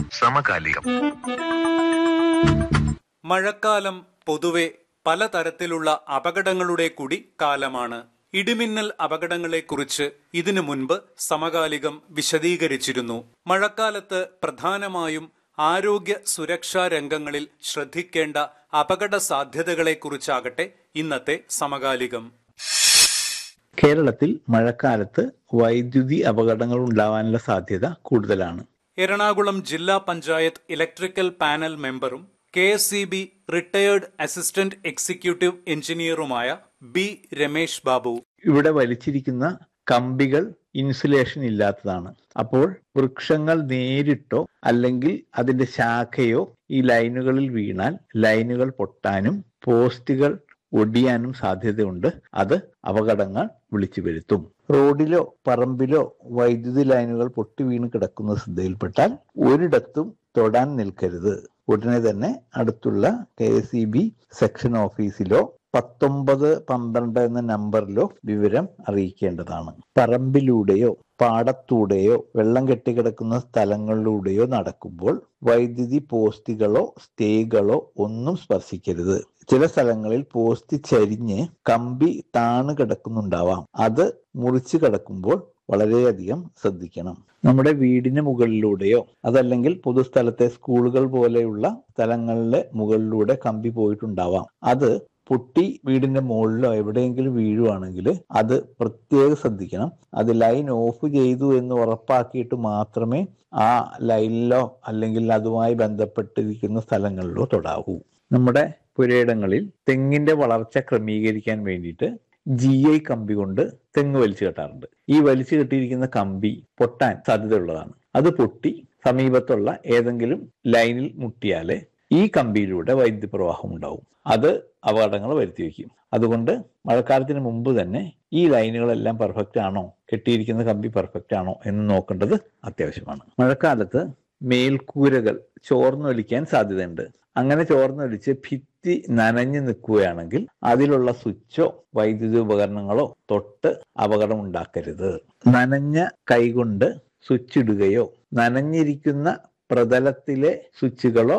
സമകാലികം. മഴക്കാലം പൊതുവെ പലതരത്തിലുള്ള അപകടങ്ങളുടെ കൂടി കാലമാണ്. ഇടിമിന്നൽ അപകടങ്ങളെക്കുറിച്ച് ഇതിനു മുൻപ് സമകാലികം വിശദീകരിച്ചിരുന്നു. മഴക്കാലത്ത് പ്രധാനമായും ആരോഗ്യ സുരക്ഷാ രംഗങ്ങളിൽ ശ്രദ്ധിക്കേണ്ട അപകട സാധ്യതകളെക്കുറിച്ചാകട്ടെ ഇന്നത്തെ സമകാലികം. കേരളത്തിൽ മഴക്കാലത്ത് വൈദ്യുതി അപകടങ്ങൾ ഉണ്ടാവാനുള്ള സാധ്യത കൂടുതലാണ്. എറണാകുളം ജില്ലാ പഞ്ചായത്ത് ഇലക്ട്രിക്കൽ പാനൽ മെമ്പറും KSEB retired assistant executive എഞ്ചിനീയറുമായ B. Ramesh Babu. ഇവിടെ വലിച്ചിരിക്കുന്ന കമ്പികൾ ഇൻസുലേഷൻ ഇല്ലാത്തതാണ്. അപ്പോൾ വൃക്ഷങ്ങൾ നേരിട്ടോ അല്ലെങ്കിൽ അതിന്റെ ശാഖയോ ഈ ലൈനുകളിൽ വീണാൽ ലൈനുകൾ പൊട്ടാനും പോസ്റ്റുകൾ ഒടിയാനും സാധ്യതയുണ്ട്. അത് അപകടങ്ങൾ വിളിച്ചു വരുത്തും. റോഡിലോ പറമ്പിലോ വൈദ്യുതി ലൈനുകൾ പൊട്ടി വീണ് കിടക്കുന്ന ശ്രദ്ധയിൽപ്പെട്ടാൽ ഒരിടത്തും തൊടാൻ നിൽക്കരുത്. ഉടനെ തന്നെ അടുത്തുള്ള KSEB സെക്ഷൻ ഓഫീസിലോ 1912 എന്ന നമ്പറിലോ വിവരം അറിയിക്കേണ്ടതാണ്. പറമ്പിലൂടെയോ പാടത്തൂടെയോ വെള്ളം കെട്ടിക്കിടക്കുന്ന സ്ഥലങ്ങളിലൂടെയോ നടക്കുമ്പോൾ വൈദ്യുതി പോസ്റ്റുകളോ സ്റ്റേകളോ ഒന്നും സ്പർശിക്കരുത്. ചില സ്ഥലങ്ങളിൽ പോസ്റ്റ് ചരിഞ്ഞ് കമ്പി താണു കിടക്കുന്നുണ്ടാവാം. അത് മുറിച്ചു കിടക്കുമ്പോൾ വളരെയധികം ശ്രദ്ധിക്കണം. നമ്മുടെ വീടിന് മുകളിലൂടെയോ അതല്ലെങ്കിൽ പൊതുസ്ഥലത്തെ സ്കൂളുകൾ പോലെയുള്ള സ്ഥലങ്ങളിലെ മുകളിലൂടെ കമ്പി പോയിട്ടുണ്ടാവാം. അത് പൊട്ടി വീടിന്റെ മുകളിലോ എവിടെയെങ്കിലും വീഴുവാണെങ്കിൽ അത് പ്രത്യേകം ശ്രദ്ധിക്കണം. അത് ലൈൻ ഓഫ് ചെയ്തു എന്ന് ഉറപ്പാക്കിയിട്ട് മാത്രമേ ആ ലൈനിലോ അല്ലെങ്കിൽ അതുമായി ബന്ധപ്പെട്ടിരിക്കുന്ന സ്ഥലങ്ങളിലോ തൊടാവൂ. നമ്മുടെ പുരയിടങ്ങളിൽ തെങ്ങിന്റെ വളർച്ച ക്രമീകരിക്കാൻ വേണ്ടിയിട്ട് GI കമ്പി കൊണ്ട് തെങ്ങ് വലിച്ചു കെട്ടാറുണ്ട്. ഈ വലിച്ചു കെട്ടിയിരിക്കുന്ന കമ്പി പൊട്ടാൻ സാധ്യതയുള്ളതാണ്. അത് പൊട്ടി സമീപത്തുള്ള ഏതെങ്കിലും ലൈനിൽ മുട്ടിയാലേ ഈ കമ്പിയിലൂടെ വൈദ്യുതി പ്രവാഹം ഉണ്ടാവും. അത് അപകടങ്ങൾ വരുത്തി വയ്ക്കും. അതുകൊണ്ട് മഴക്കാലത്തിന് മുമ്പ് തന്നെ ഈ ലൈനുകളെല്ലാം പെർഫെക്റ്റ് ആണോ, കെട്ടിയിരിക്കുന്ന കമ്പി പെർഫെക്റ്റ് ആണോ എന്ന് നോക്കേണ്ടത് അത്യാവശ്യമാണ്. മഴക്കാലത്ത് മേൽക്കൂരകൾ ചോർന്നൊലിക്കാൻ സാധ്യതയുണ്ട്. അങ്ങനെ ചോർന്നൊലിച്ച് ഭിത്തി നനഞ്ഞു നിൽക്കുകയാണെങ്കിൽ അതിലുള്ള സ്വിച്ചോ വൈദ്യുതി ഉപകരണങ്ങളോ തൊട്ട് അപകടം ഉണ്ടാക്കരുത്. നനഞ്ഞ കൈകൊണ്ട് സ്വിച്ച് ഇടുകയോ നനഞ്ഞിരിക്കുന്ന പ്രതലത്തിലെ സ്വിച്ചുകളോ